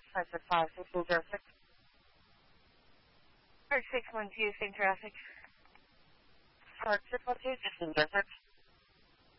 565 Park 612, same traffic. Park 612, just in Desert.